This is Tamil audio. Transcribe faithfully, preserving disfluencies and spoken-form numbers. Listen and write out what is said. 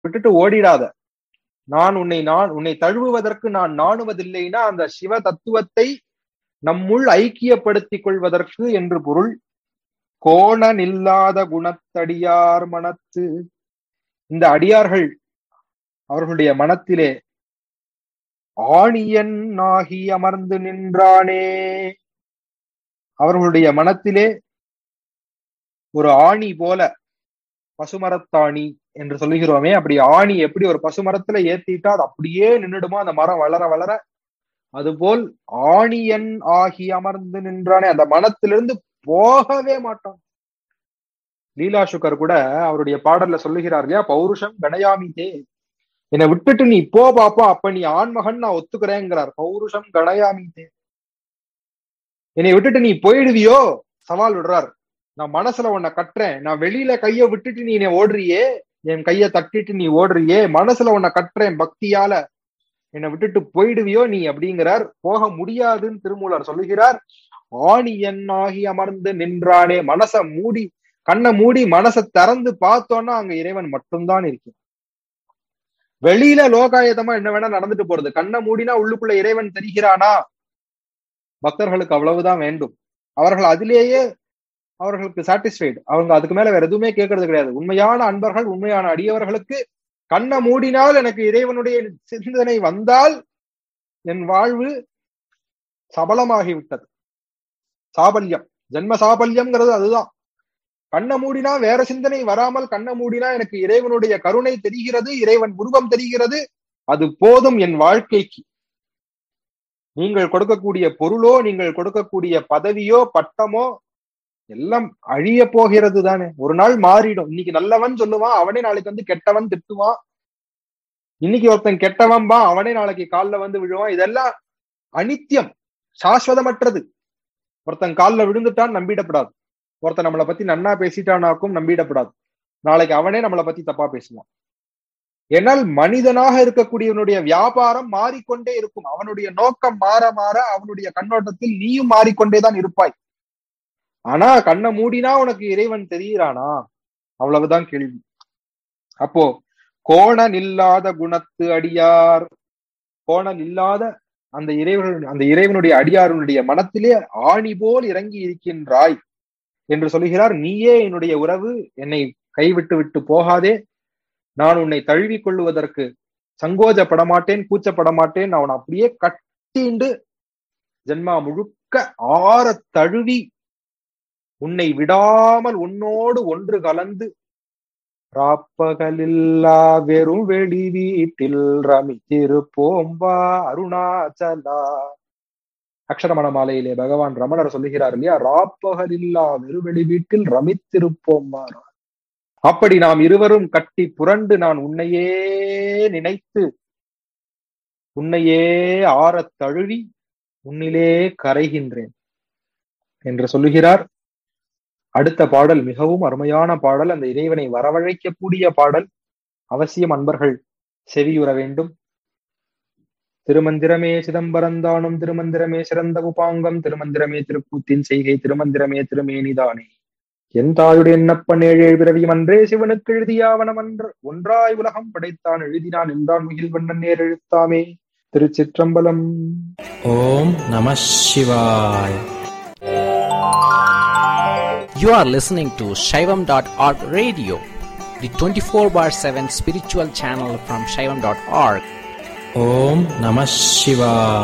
விட்டுட்டு ஓடிடாத. நான் உன்னை நான் உன்னை தழுவுவதற்கு நான் நாணுவதில்லைன்னா அந்த சிவ தத்துவத்தை நம்முள் ஐக்கியப்படுத்திக் கொள்வதற்கு என்று பொருள். கோணன் இல்லாத குணத்தடியார் மனத்து, இந்த அடியார்கள் அவர்களுடைய மனத்திலே ஆணியன் ஆகி அமர்ந்து நின்றானே, அவர்களுடைய மனத்திலே ஒரு ஆணி போல, பசுமரத்தாணி என்று சொல்லுகிறோமே, அப்படி ஆணி எப்படி ஒரு பசுமரத்துல ஏத்திட்டா அது அப்படியே நின்றுடுமா அந்த மரம் வளர வளர, அதுபோல் ஆணியன் ஆகி அமர்ந்து நின்றானே, அந்த மனத்திலிருந்து போகவே மாட்டான். லீலா சுகர் கூட அவருடைய பாடல்ல சொல்லுகிறார் இல்லையா, பௌருஷம் கணயாமிதே, என்னை விட்டுட்டு நீ போ பாப்பா, அப்ப நீ ஆண்மகன் நான் ஒத்துக்கிறேங்கிறார். பௌருஷம் கணயாமிதே, என்னை விட்டுட்டு நீ போயிடுவியோ சவால் விடுறார். நான் மனசுல உன்னை கட்டுறேன், நான் வெளியில கைய விட்டுட்டு நீ ஓடுறியே, என் கைய தட்டிட்டு நீ ஓடுறியே, மனசுல உன்னை கட்டுறேன் பக்தியால, என்னை விட்டுட்டு போயிடுவியோ நீ அப்படிங்கிறார். போக முடியாதுன்னு திருமூலர் சொல்லுகிறார். ஆணியன் ஆகி அமர்ந்து நின்றானே, மனச மூடி கண்ணை மூடி மனசை திறந்து பார்த்தோன்னா அங்க இறைவன் மட்டும்தான் இருக்கு. வெளியில லோகாயதமா என்ன வேணா நடந்துட்டு போறது, கண்ணை மூடினா உள்ளுக்குள்ள இறைவன் தெரிகிறானா? பக்தர்களுக்கு அவ்வளவுதான் வேண்டும். அவர்கள் அதிலேயே அவர்களுக்கு சாட்டிஸ்ஃபைடு, அவங்க அதுக்கு மேல வேற எதுவுமே கேட்கறது கிடையாது. உண்மையான அன்பர்கள், உண்மையான அடியவர்களுக்கு கண்ணை மூடினால் எனக்கு இறைவனுடைய சிந்தனை வந்தால் என் வாழ்வு சபலமாகிவிட்டது. சாபல்யம், ஜென்ம சாபல்யம்ங்கிறது அதுதான். கண்ணை மூடினா வேற சிந்தனை வராமல், கண்ணை மூடினா எனக்கு இறைவனுடைய கருணை தெரிகிறது, இறைவன் உருவம் தெரிகிறது, அது போதும் என் வாழ்க்கைக்கு. நீங்கள் கொடுக்கக்கூடிய பொருளோ, நீங்கள் கொடுக்கக்கூடிய பதவியோ பட்டமோ எல்லாம் அழிய போகிறது தானே, ஒரு நாள் மாறிடும். இன்னைக்கு நல்லவன் சொல்லுவான், அவனே நாளைக்கு வந்து கெட்டவன் திட்டுவான். இன்னைக்கு ஒருத்தன் கெட்டவன் பா, அவனே நாளைக்கு காலில் வந்து விழுவான். இதெல்லாம் அனித்தியம், சாஸ்வதமற்றது. ஒருத்தன் காலில் விழுந்துட்டான் நம்பிடப்படாது, ஒருத்தன் நம்மளை பத்தி நன்னா பேசிட்டானாக்கும் நம்பிடப்படாது. நாளைக்கு அவனே நம்மளை பத்தி தப்பா பேசுவான். ஏனால் மனிதனாக இருக்கக்கூடியவனுடைய வியாபாரம் மாறிக்கொண்டே இருக்கும். அவனுடைய நோக்கம் மாற மாற அவனுடைய கண்ணோட்டத்தில் நீயும் மாறிக்கொண்டேதான் இருப்பாய். ஆனா கண்ணை மூடினா உனக்கு இறைவன் தெரிகிறானா? அவ்வளவுதான் கேள்வி. அப்போ கோணன் இல்லாத குணத்து அடியார், கோணல் இல்லாத அந்த இறைவன் அந்த இறைவனுடைய அடியாருடைய மனத்திலே ஆணி போல் இறங்கி இருக்கின்றாய் என்று சொல்லுகிறார். நீயே என்னுடைய உறவு, என்னை கைவிட்டு விட்டு போகாதே, நான் உன்னை தழுவி கொள்ளுவதற்கு சங்கோஜப்பட மாட்டேன், கூச்சப்பட மாட்டேன். நான் அப்படியே கட்டிண்டு ஜென்மா முழுக்க ஆற தழுவி உன்னை விடாமல் உன்னோடு ஒன்று கலந்து ராப்பகலில்லா வெறும் வெளி வீட்டில் ரமித்திருப்போம்பா அருணாச்சலா. அக்ஷரமண மாலையிலே பகவான் ரமணர் சொல்லுகிறார் இல்லையா, ராப்பகலில்லா வெறுவெளி வீட்டில் ரமித்திருப்போம்பா. அப்படி நாம் இருவரும் கட்டி புரண்டு நான் உன்னையே நினைத்து உன்னையே ஆற தழுவி உன்னிலே கரைகின்றேன் என்று சொல்லுகிறார். அடுத்த பாடல் மிகவும் அருமையான பாடல், அந்த இறைவனை வரவழைக்கக்கூடிய பாடல். அவசியம் அன்பர்கள் செவியுற வேண்டும். திருமந்திரமே சிதம்பரந்தானும், திருமந்திரமே சிறந்த உபாங்கம், திருமந்திரமே திருக்கூத்தின் செய்கை, திருமந்திரமே திருமேனிதானே, என் தாயுடைய எண்ணப்பன் ஏழு பிறவியும் அன்றே சிவனுக்கு எழுதியாவனம் அன்று ஒன்றாய் உலகம் படைத்தான் எழுதினான் என்றான் மிகில் வண்ணன் நேர் எழுத்தாமே. திருச்சிற்றம்பலம். ஓம் நம சிவாய. You are listening to Shaivam dot org radio, the twenty-four bar seven spiritual channel from Shaivam dot org. Om Namah Shivaya.